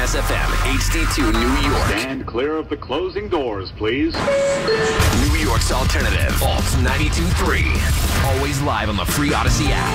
Mass FM, HD2 New York. Stand clear of the closing doors, please. New York's alternative, Alt 92.3. Always live on the free Odyssey app.